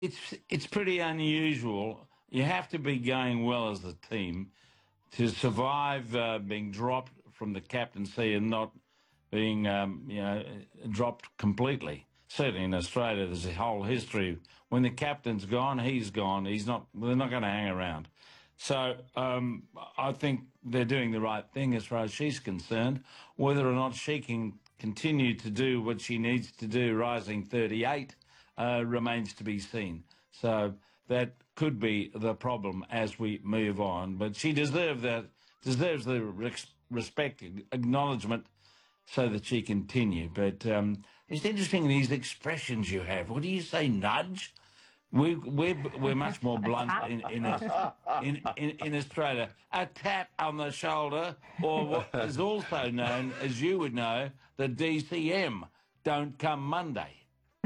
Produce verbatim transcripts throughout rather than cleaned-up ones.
It's it's pretty unusual. You have to be going well as a team to survive uh, being dropped from the captaincy and not being um, you know dropped completely. Certainly in Australia, there's a whole history. When the captain's gone, he's gone. He's not. They're not going to hang around. So um, I think they're doing the right thing as far as she's concerned. Whether or not she can continue to do what she needs to do, rising thirty-eight, uh, remains to be seen. So that could be the problem as we move on. But she deserves that, deserves the respect, acknowledgement, so that she continue. But um, it's interesting these expressions you have. What do you say, nudge? We, we're, we're much more blunt in, in, in, in, in Australia. A tap on the shoulder, or what is also known, as you would know, the D C M, don't come Monday.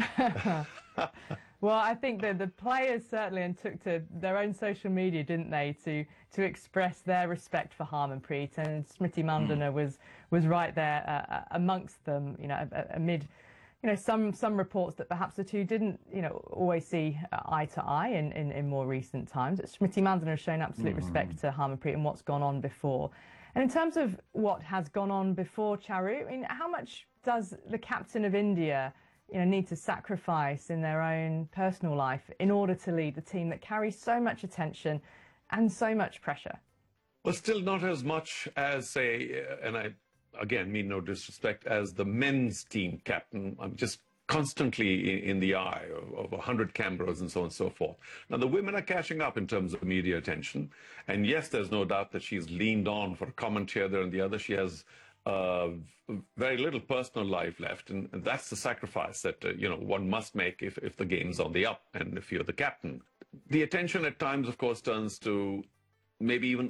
Well, I think that the players certainly and took to their own social media, didn't they, to to express their respect for Harmanpreet, and Smriti Mandhana mm. was was right there uh, amongst them, you know, amid, you know, some some reports that perhaps the two didn't, you know, always see eye to eye in, in, in more recent times. Smriti Mandhana has shown absolute mm. respect to Harmanpreet and what's gone on before. And in terms of what has gone on before, Charu, I mean, how much does the captain of India, you know, need to sacrifice in their own personal life in order to lead the team that carries so much attention and so much pressure? Well, still not as much as, say, and I, again, mean no disrespect, as the men's team captain. I'm just constantly in, in the eye of, of a hundred cameras and so on and so forth. Now, the women are catching up in terms of media attention. And yes, there's no doubt that she's leaned on for a comment here, there, and the other. She has uh, very little personal life left. And, and that's the sacrifice that, uh, you know, one must make if, if the game's on the up and if you're the captain. The attention at times, of course, turns to maybe even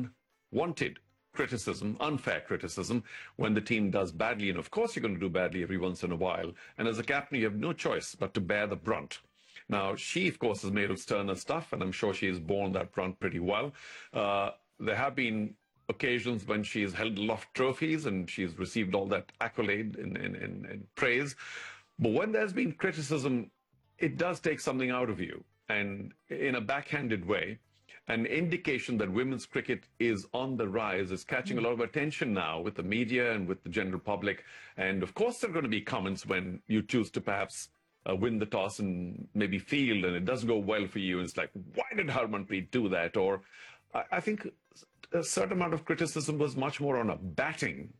unwanted criticism, unfair criticism, when the team does badly. And of course you're going to do badly every once in a while. And as a captain, you have no choice but to bear the brunt. Now, she, of course, is made of sterner stuff, and I'm sure she has borne that brunt pretty well. Uh, there have been occasions when she's held aloft trophies and she's received all that accolade and, and, and, and praise. But when there's been criticism, it does take something out of you, and in a backhanded way. An indication that women's cricket is on the rise, is catching a lot of attention now with the media and with the general public. And of course, there are going to be comments when you choose to perhaps uh, win the toss and maybe field, and it doesn't go well for you. And it's like, why did Harmanpreet do that? Or I, I think a certain amount of criticism was much more on a batting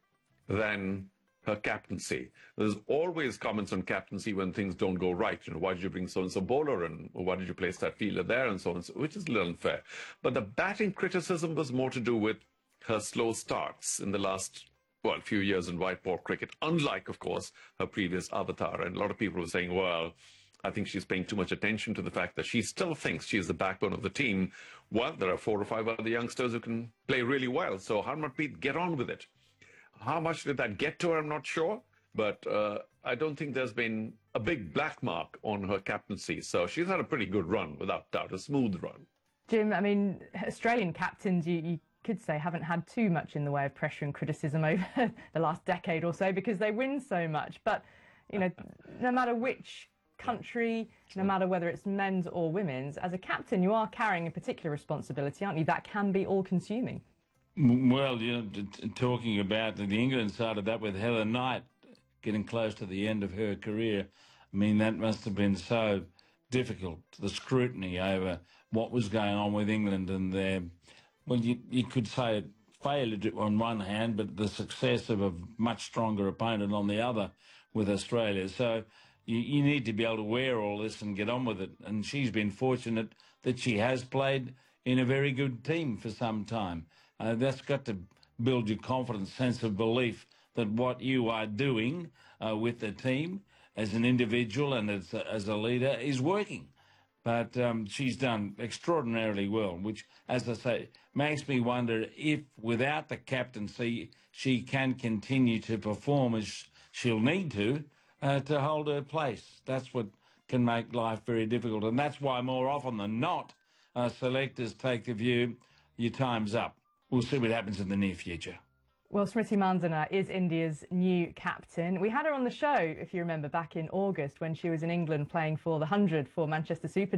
than her captaincy. There's always comments on captaincy when things don't go right. You know, why did you bring so-and-so bowler, and why did you place that fielder there, and so on, so, which is a little unfair. But the batting criticism was more to do with her slow starts in the last, well, few years in white ball cricket, unlike, of course, her previous avatar. And a lot of people were saying, well, I think she's paying too much attention to the fact that she still thinks she's the backbone of the team. Well, there are four or five other youngsters who can play really well. So Harmanpreet, get on with it. How much did that get to her, I'm not sure. But uh, I don't think there's been a big black mark on her captaincy. So she's had a pretty good run, without doubt, a smooth run. Jim, I mean, Australian captains, you, you could say, haven't had too much in the way of pressure and criticism over the last decade or so because they win so much. But, you know, no matter which country, no matter whether it's men's or women's, as a captain, you are carrying a particular responsibility, aren't you? That can be all-consuming. Well, you know, talking about the England side of that with Helen Knight getting close to the end of her career, I mean, that must have been so difficult, the scrutiny over what was going on with England and their, well, you, you could say failure on one hand, but the success of a much stronger opponent on the other with Australia. So you, you need to be able to wear all this and get on with it. And she's been fortunate that she has played in a very good team for some time. Uh, that's got to build your confidence, sense of belief that what you are doing uh, with the team as an individual and as a, as a leader is working. But um, she's done extraordinarily well, which, as I say, makes me wonder if without the captaincy she can continue to perform as she'll need to uh, to hold her place. That's what can make life very difficult. And that's why more often than not, uh, selectors take the view, your time's up. We'll see what happens in the near future. Well, Smriti Mandhana is India's new captain. We had her on the show, if you remember, back in August when she was in England playing for the hundred for Manchester Super